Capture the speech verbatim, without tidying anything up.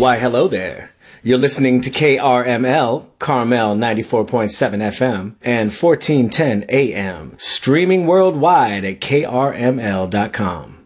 Why, hello there. You're listening to K R M L, Carmel ninety-four point seven F M, and fourteen ten A M, streaming worldwide at K R M L dot com.